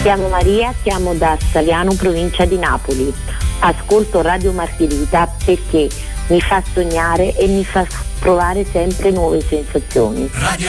chiamo Maria, chiamo da Saviano, provincia di Napoli. Ascolto Radio Margherita perché mi fa sognare e mi fa provare sempre nuove sensazioni.